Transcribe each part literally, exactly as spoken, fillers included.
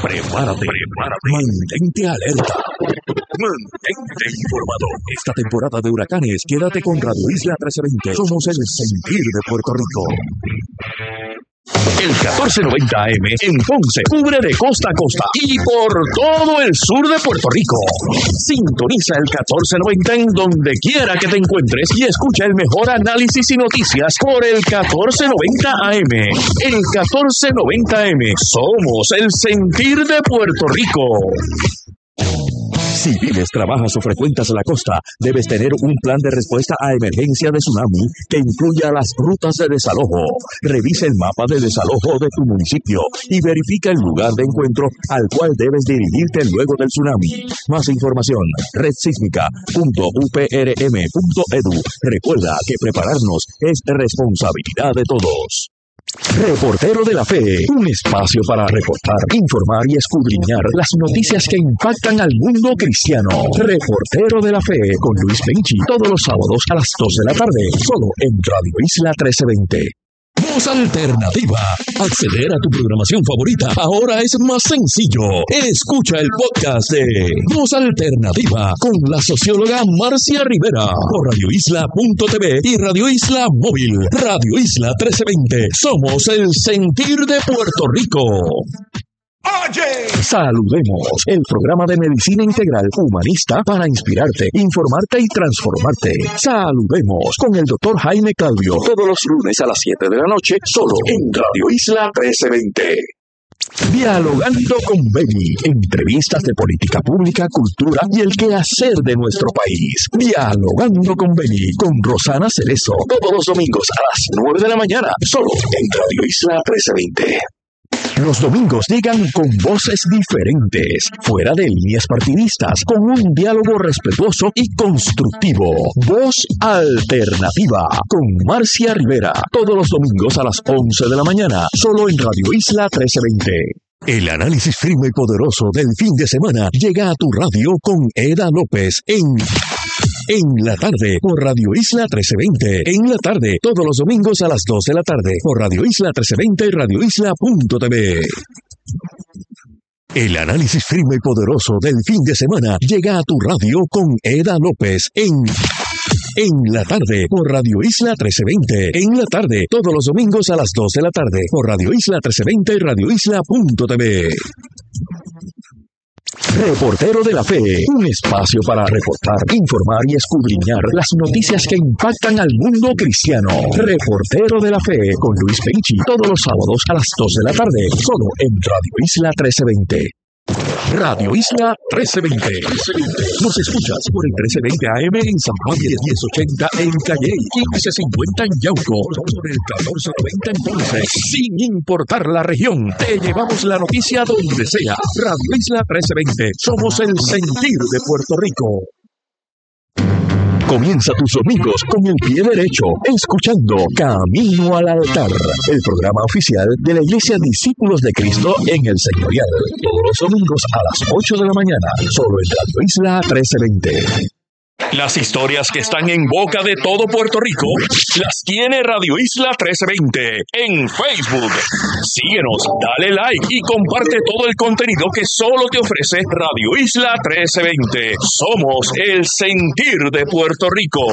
Prepárate, prepárate, mantente alerta, mantente informado. Esta temporada de huracanes, quédate con Radio Isla trece veinte. Somos el sentir de Puerto Rico. El catorce noventa A M en Ponce cubre de costa a costa y por todo el sur de Puerto Rico. Sintoniza el catorce noventa en donde quiera que te encuentres y escucha el mejor análisis y noticias por el catorce noventa A M. El catorce noventa A M. Somos el sentir de Puerto Rico. Si vives, trabajas o frecuentas la costa, debes tener un plan de respuesta a emergencia de tsunami que incluya las rutas de desalojo. Revisa el mapa de desalojo de tu municipio y verifica el lugar de encuentro al cual debes dirigirte luego del tsunami. Más información, red sísmica punto u p r m punto e d u. Recuerda que prepararnos es responsabilidad de todos. Reportero de la Fe, un espacio para reportar, informar y escudriñar las noticias que impactan al mundo cristiano. Reportero de la Fe con Luis Penchi, todos los sábados a las dos de la tarde, solo en Radio Isla trece veinte. Voz Alternativa. Acceder a tu programación favorita ahora es más sencillo. Escucha el podcast de Voz Alternativa con la socióloga Marcia Rivera por radio isla punto t v y Radio Isla Móvil. Radio Isla trece veinte. Somos el sentir de Puerto Rico. Oye, saludemos el programa de medicina integral humanista para inspirarte, informarte y transformarte. Saludemos con el doctor Jaime Calvio todos los lunes a las siete de la noche, solo en Radio Isla trece veinte. Dialogando con Beni, entrevistas de política pública, cultura y el quehacer de nuestro país. Dialogando con Beni, con Rosana Cerezo, todos los domingos a las nueve de la mañana, solo en Radio Isla trece veinte. Los domingos llegan con voces diferentes, fuera de líneas partidistas, con un diálogo respetuoso y constructivo. Voz Alternativa, con Marcia Rivera, todos los domingos a las once de la mañana, solo en Radio Isla trece veinte. El análisis firme y poderoso del fin de semana llega a tu radio con Eda López en... En la tarde, por Radio Isla trece veinte. En la tarde, todos los domingos a las dos de la tarde, por Radio Isla trece veinte y Radio Isla punto t v. El análisis firme y poderoso del fin de semana llega a tu radio con Eda López en... En la tarde, por Radio Isla trece veinte. En la tarde, todos los domingos a las dos de la tarde, por Radio Isla trece veinte y Radio Isla punto t v. Reportero de la Fe, un espacio para reportar, informar y escudriñar las noticias que impactan al mundo cristiano. Reportero de la Fe con Luis Penchi, todos los sábados a las dos de la tarde, solo en Radio Isla trece veinte. Radio Isla trece veinte. Nos escuchas por el trece veinte A M en San Juan, diez ochenta en Calley, quince cincuenta en Yauco, por el catorce noventa en Ponce. Sin importar la región, te llevamos la noticia donde sea. Radio Isla trece veinte. Somos el sentir de Puerto Rico. Comienza tus domingos con el pie derecho, escuchando Camino al Altar, el programa oficial de la Iglesia Discípulos de Cristo en el Señorial. Todos los domingos a las ocho de la mañana, solo en Radio Isla trece veinte. Las historias que están en boca de todo Puerto Rico las tiene Radio Isla trece veinte en Facebook. Síguenos, dale like y comparte todo el contenido que solo te ofrece Radio Isla trece veinte. Somos el sentir de Puerto Rico.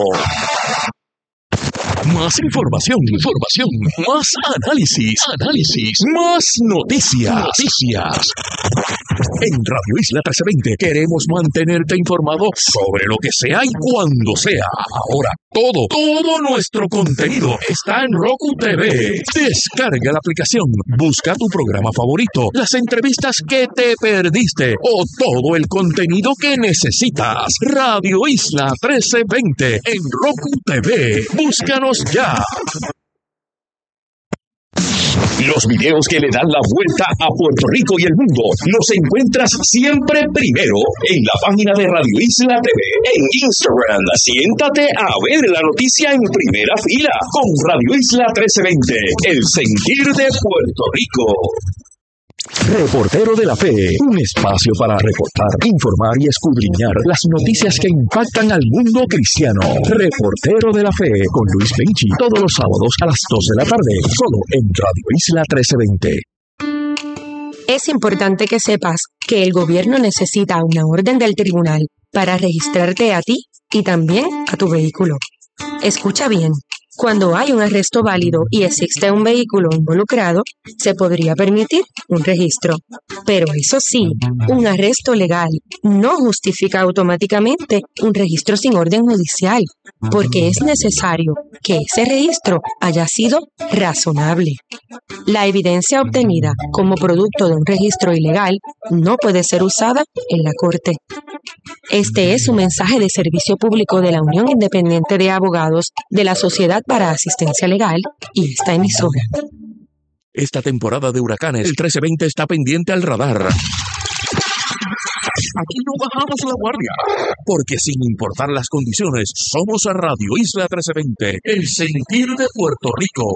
Más información, información, más análisis, análisis, más noticias, noticias. En Radio Isla trece veinte queremos mantenerte informado sobre lo que sea y cuando sea. Ahora, todo, todo nuestro contenido está en Roku T V. Descarga la aplicación, busca tu programa favorito, las entrevistas que te perdiste o todo el contenido que necesitas. Radio Isla trece veinte en Roku T V. Búscanos ya. Los videos que le dan la vuelta a Puerto Rico y el mundo los encuentras siempre primero en la página de Radio Isla T V en Instagram. Siéntate a ver la noticia en primera fila con Radio Isla trece veinte, el sentir de Puerto Rico. Reportero de la Fe, un espacio para reportar, informar y escudriñar las noticias que impactan al mundo cristiano. Reportero de la Fe con Luis Penchi, todos los sábados a las dos de la tarde, solo en Radio Isla trece veinte. Es importante que sepas que el gobierno necesita una orden del tribunal para registrarte a ti y también a tu vehículo. Escucha bien. Cuando hay un arresto válido y existe un vehículo involucrado, se podría permitir un registro. Pero eso sí, un arresto legal no justifica automáticamente un registro sin orden judicial, porque es necesario que ese registro haya sido razonable. La evidencia obtenida como producto de un registro ilegal no puede ser usada en la corte. Este es un mensaje de servicio público de la Unión Independiente de Abogados de la Sociedad para Asistencia Legal y esta emisora. Esta temporada de huracanes, el trece veinte está pendiente al radar. Aquí no bajamos la guardia, porque sin importar las condiciones, somos a Radio Isla trece veinte, el sentir de Puerto Rico.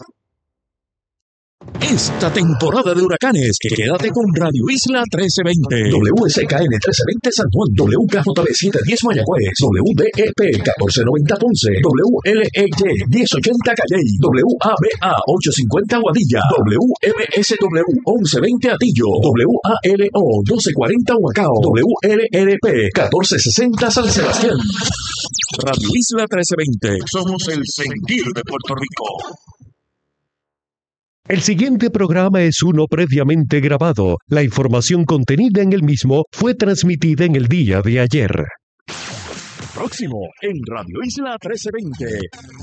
Esta temporada de huracanes, quédate con Radio Isla trece veinte. W S K N trece veinte San Juan, W K J B setecientos diez Mayagüez, W D E P catorce noventa Ponce, W L E Y diez ochenta Calley, W A B A ochocientos cincuenta Guadilla, W M S W once veinte Atillo, W A L O doce cuarenta Huacao, W L L P catorce sesenta San Sebastián. Radio Isla trece veinte, somos el sentir de Puerto Rico. El siguiente programa es uno previamente grabado. La información contenida en el mismo fue transmitida en el día de ayer. Próximo en Radio Isla trece veinte.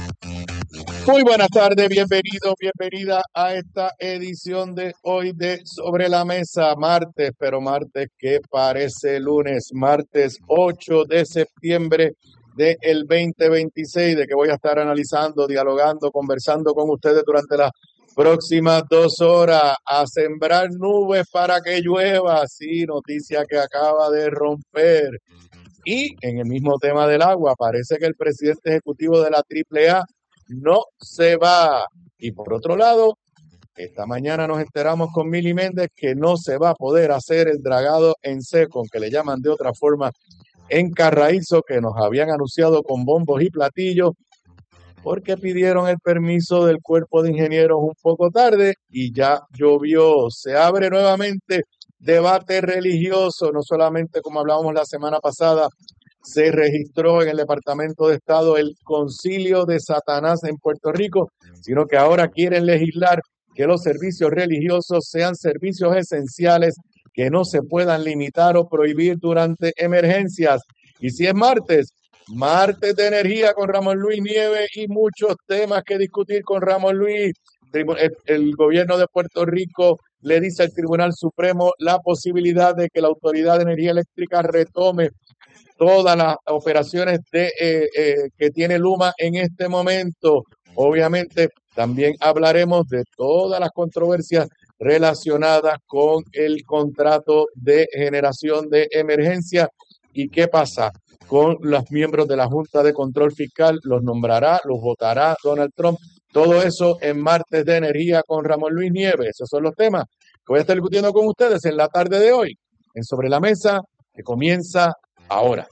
Muy buenas tardes, bienvenido, bienvenida a esta edición de hoy de Sobre la Mesa, martes, pero martes que parece lunes, martes ocho de septiembre del veinte veintiséis, de que voy a estar analizando, dialogando, conversando con ustedes durante la próximas dos horas. A sembrar nubes para que llueva, sí, noticia que acaba de romper. Y en el mismo tema del agua, parece que el presidente ejecutivo de la Triple A no se va. Y por otro lado, esta mañana nos enteramos con Mili Méndez que no se va a poder hacer el dragado en seco, aunque le llaman de otra forma, en Carraízo, que nos habían anunciado con bombos y platillos, porque pidieron el permiso del cuerpo de ingenieros un poco tarde y ya llovió. Se abre nuevamente debate religioso, no solamente como hablábamos la semana pasada, se registró en el Departamento de Estado el Concilio de Satanás en Puerto Rico, sino que ahora quieren legislar que los servicios religiosos sean servicios esenciales que no se puedan limitar o prohibir durante emergencias. Y si es martes, martes de energía con Ramón Luis Nieves y muchos temas que discutir con Ramón Luis. El, el gobierno de Puerto Rico le dice al Tribunal Supremo la posibilidad de que la Autoridad de Energía Eléctrica retome todas las operaciones de, eh, eh, que tiene Luma en este momento. Obviamente también hablaremos de todas las controversias relacionadas con el contrato de generación de emergencia y qué pasa con los miembros de la Junta de Control Fiscal. Los nombrará, los votará Donald Trump. Todo eso en martes de energía con Ramón Luis Nieves. Esos son los temas que voy a estar discutiendo con ustedes en la tarde de hoy, en Sobre la Mesa, que comienza ahora.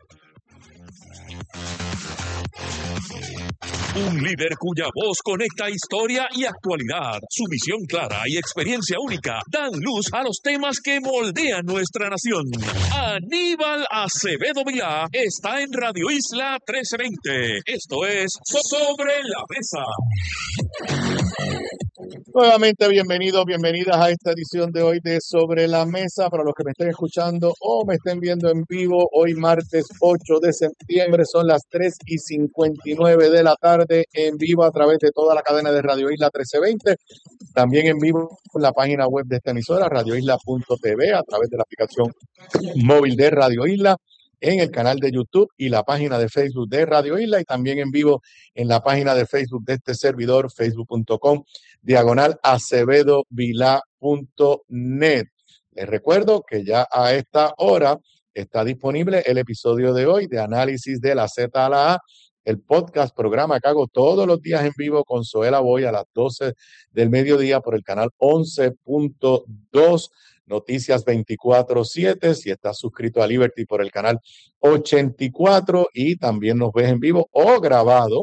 Un líder cuya voz conecta historia y actualidad. Su visión clara y experiencia única dan luz a los temas que moldean nuestra nación. Aníbal Acevedo Vilá está en Radio Isla trece veinte. Esto es Sobre la Mesa. Nuevamente bienvenidos, bienvenidas a esta edición de hoy de Sobre la Mesa. Para los que me estén escuchando o me estén viendo en vivo, hoy martes ocho de septiembre son las tres y cincuenta y nueve de la tarde en vivo a través de toda la cadena de Radio Isla trece veinte. También en vivo en la página web de esta emisora, radio isla punto t v, a través de la aplicación móvil de Radio Isla, en el canal de YouTube y la página de Facebook de Radio Isla, y también en vivo en la página de Facebook de este servidor, facebook punto com, diagonal acevedo vilá punto net. Les recuerdo que ya a esta hora está disponible el episodio de hoy de Análisis de la Z a la A, el podcast, programa que hago todos los días en vivo con Zoela Boy a las doce del mediodía por el canal once punto dos. Noticias veinticuatro siete, si estás suscrito a Liberty por el canal ochenta y cuatro, y también nos ves en vivo o grabado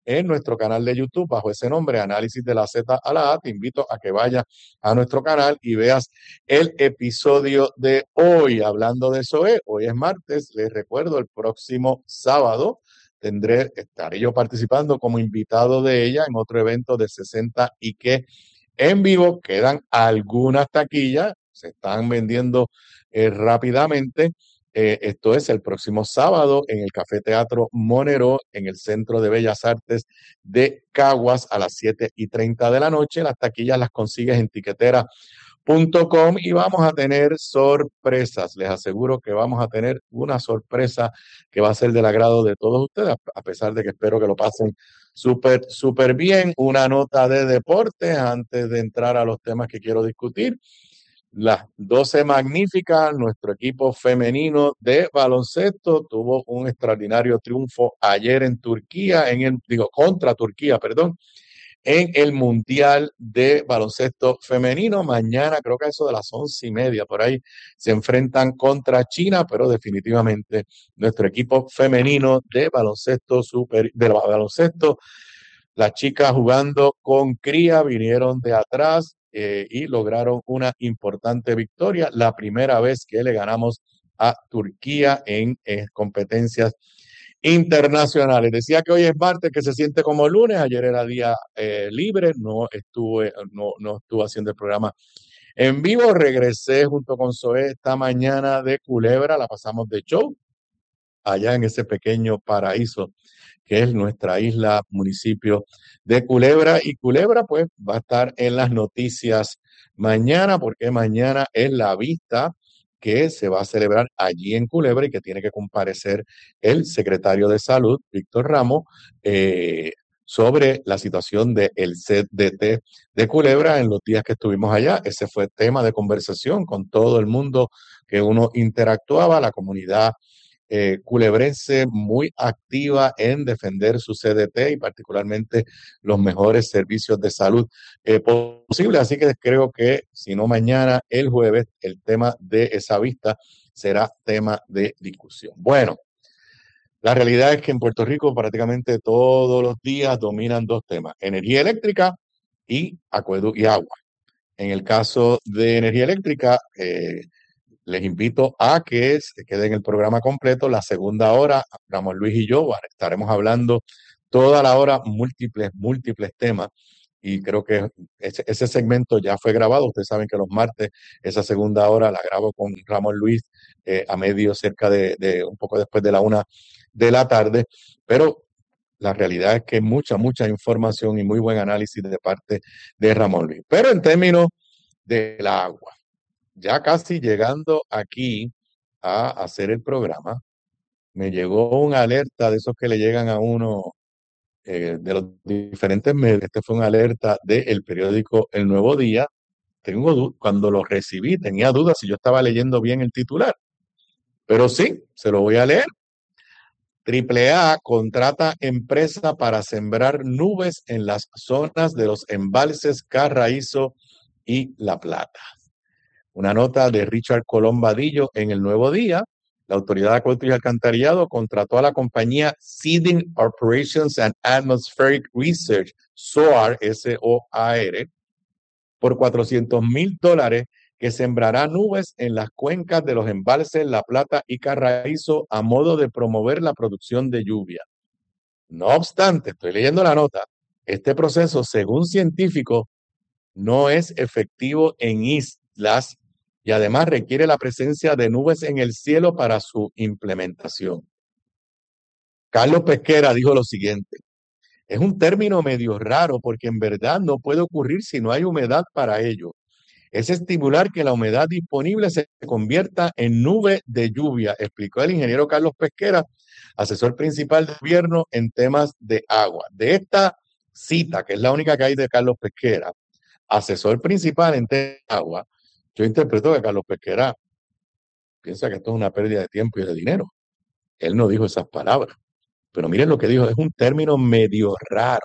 en nuestro canal de YouTube bajo ese nombre, Análisis de la Z a la A. Te invito a que vayas a nuestro canal y veas el episodio de hoy. Hablando de eso, hoy es martes, les recuerdo, el próximo sábado tendré, estaré yo participando como invitado de ella en otro evento de sesenta y que en vivo. Quedan algunas taquillas, se están vendiendo eh, rápidamente. Eh, esto es el próximo sábado en el Café Teatro Monero, en el Centro de Bellas Artes de Caguas, a las siete y treinta de la noche. Las taquillas las consigues en tiquetera punto com y vamos a tener sorpresas. Les aseguro que vamos a tener una sorpresa que va a ser del agrado de todos ustedes, a pesar de que espero que lo pasen súper, súper bien. Una nota de deportes antes de entrar a los temas que quiero discutir. Las doce Magníficas, nuestro equipo femenino de baloncesto, tuvo un extraordinario triunfo ayer en Turquía, en el, digo, contra Turquía, perdón, en el Mundial de Baloncesto Femenino. Mañana, creo que a eso de las once y media, por ahí, se enfrentan contra China, pero definitivamente nuestro equipo femenino de baloncesto, super, de baloncesto, las chicas jugando con cría, vinieron de atrás eh, y lograron una importante victoria, la primera vez que le ganamos a Turquía en eh, competencias internacionales. Decía que hoy es martes, que se siente como lunes. Ayer era día eh, libre, no estuve, no, no estuve haciendo el programa en vivo. Regresé junto con Zoé esta mañana de Culebra, la pasamos de show allá en ese pequeño paraíso que es nuestra isla, municipio de Culebra. Y Culebra pues va a estar en las noticias mañana, porque mañana es la vista que se va a celebrar allí en Culebra y que tiene que comparecer el secretario de Salud, Víctor Ramos, eh, sobre la situación del C D T de Culebra en los días que estuvimos allá. Ese fue tema de conversación con todo el mundo que uno interactuaba, la comunidad eh, culebrense muy activa en defender su C D T y particularmente los mejores servicios de salud eh, posibles. Así que creo que si no mañana, el jueves, el tema de esa vista será tema de discusión. Bueno, la realidad es que en Puerto Rico prácticamente todos los días dominan dos temas: energía eléctrica y acueducto y agua. En el caso de energía eléctrica, eh, les invito a que se queden el programa completo. La segunda hora, Ramón Luis y yo estaremos hablando toda la hora múltiples, múltiples temas. Y creo que ese, ese segmento ya fue grabado. Ustedes saben que los martes, esa segunda hora la grabo con Ramón Luis eh, a medio, cerca de, de un poco después de la una de la tarde. Pero la realidad es que mucha, mucha información y muy buen análisis de parte de Ramón Luis. Pero en términos del agua, ya casi llegando aquí a hacer el programa, me llegó una alerta de esos que le llegan a uno eh, de los diferentes medios. Este fue una alerta del periódico El Nuevo Día. Tengo cuando lo recibí tenía dudas si yo estaba leyendo bien el titular, pero sí, se lo voy a leer. Triple A contrata empresa para sembrar nubes en las zonas de los embalses Carraízo y La Plata. Una nota de Richard Colón Vadillo en El Nuevo Día. La Autoridad de Acueductos y Alcantarillado contrató a la compañía Seeding Operations and Atmospheric Research, SOAR, S O A R, por cuatrocientos mil dólares, que sembrará nubes en las cuencas de los embalses La Plata y Carraízo a modo de promover la producción de lluvia. No obstante, estoy leyendo la nota, este proceso, según científicos, no es efectivo en islas y además requiere la presencia de nubes en el cielo para su implementación. Carlos Pesquera dijo lo siguiente: es un término medio raro porque en verdad no puede ocurrir si no hay humedad para ello. Es estimular que la humedad disponible se convierta en nube de lluvia, explicó el ingeniero Carlos Pesquera, asesor principal del gobierno en temas de agua. De esta cita, que es la única que hay de Carlos Pesquera, asesor principal en temas de agua, yo interpreto que Carlos Pesquera piensa que esto es una pérdida de tiempo y de dinero. Él no dijo esas palabras. Pero miren lo que dijo: es un término medio raro,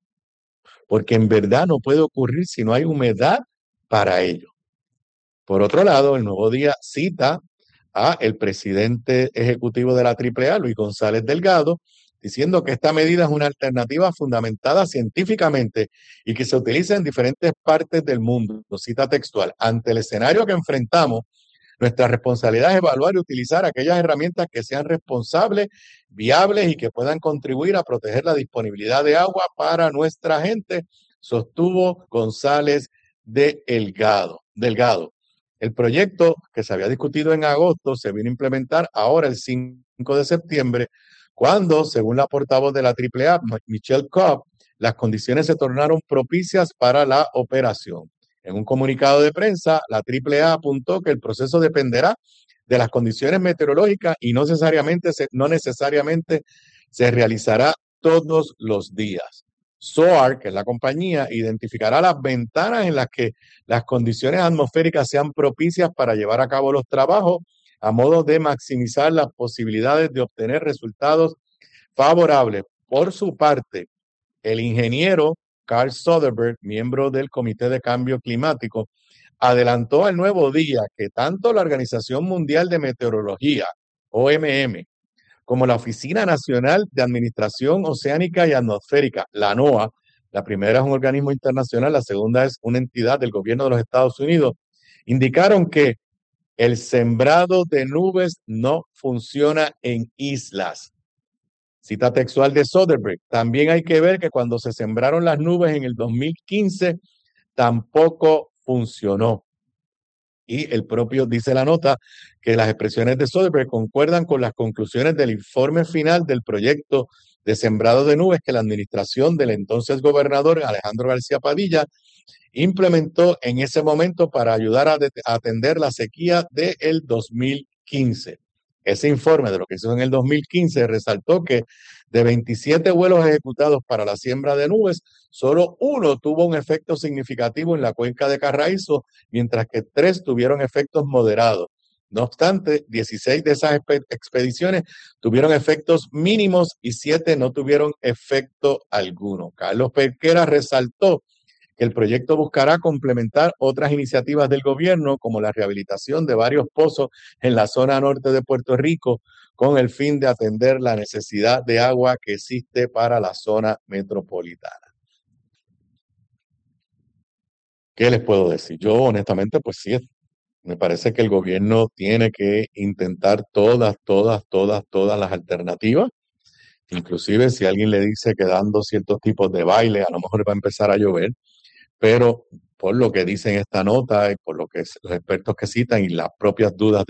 porque en verdad no puede ocurrir si no hay humedad para ello. Por otro lado, El Nuevo Día cita a el presidente ejecutivo de la Triple A, Luis González Delgado, diciendo que esta medida es una alternativa fundamentada científicamente y que se utiliza en diferentes partes del mundo. Cita textual: ante el escenario que enfrentamos, nuestra responsabilidad es evaluar y utilizar aquellas herramientas que sean responsables, viables y que puedan contribuir a proteger la disponibilidad de agua para nuestra gente, sostuvo González de Delgado. Delgado. El proyecto, que se había discutido en agosto, se vino a implementar ahora el cinco de septiembre, cuando, según la portavoz de la triple A, Michelle Cobb, las condiciones se tornaron propicias para la operación. En un comunicado de prensa, la triple A apuntó que el proceso dependerá de las condiciones meteorológicas y no necesariamente se, no necesariamente se realizará todos los días. S O A R, que es la compañía, identificará las ventanas en las que las condiciones atmosféricas sean propicias para llevar a cabo los trabajos, a modo de maximizar las posibilidades de obtener resultados favorables. Por su parte, el ingeniero Carl Soderberg, miembro del Comité de Cambio Climático, adelantó al Nuevo Día que tanto la Organización Mundial de Meteorología, O M M, como la Oficina Nacional de Administración Oceánica y Atmosférica, la NOAA, la primera es un organismo internacional, la segunda es una entidad del gobierno de los Estados Unidos, indicaron que el sembrado de nubes no funciona en islas. Cita textual de Soderberg: también hay que ver que cuando se sembraron las nubes en el dos mil quince, tampoco funcionó. Y el propio, dice la nota, que las expresiones de Soderberg concuerdan con las conclusiones del informe final del proyecto de sembrado de nubes que la administración del entonces gobernador Alejandro García Padilla implementó en ese momento para ayudar a, a atender la sequía del dos mil quince. Ese informe de lo que hizo en el dos mil quince resaltó que de veintisiete vuelos ejecutados para la siembra de nubes, solo uno tuvo un efecto significativo en la cuenca de Carraízo, mientras que tres tuvieron efectos moderados. No obstante, dieciséis de esas expediciones tuvieron efectos mínimos y siete no tuvieron efecto alguno. Carlos Pesquera resaltó que el proyecto buscará complementar otras iniciativas del gobierno, como la rehabilitación de varios pozos en la zona norte de Puerto Rico, con el fin de atender la necesidad de agua que existe para la zona metropolitana. ¿Qué les puedo decir? Yo, honestamente, pues sí, me parece que el gobierno tiene que intentar todas, todas, todas, todas las alternativas. Inclusive si alguien le dice que dando ciertos tipos de baile, a lo mejor va a empezar a llover. Pero por lo que dicen esta nota y por lo que los expertos que citan y las propias dudas